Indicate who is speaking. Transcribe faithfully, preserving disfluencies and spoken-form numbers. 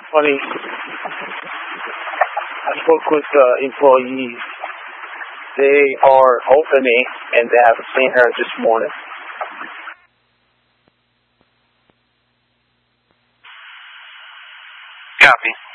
Speaker 1: funny. I spoke with uh, employees. They are opening, and they haven't seen her this morning.
Speaker 2: Copy.